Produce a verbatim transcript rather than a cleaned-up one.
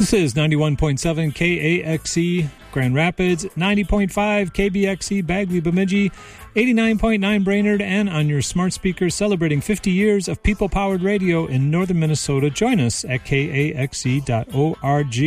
This is ninety-one point seven K A X E Grand Rapids, ninety point five K B X E Bagley Bemidji, eighty-nine point nine Brainerd, and on your smart speakers celebrating fifty years of people-powered radio in northern Minnesota. Join us at K A X E dot org.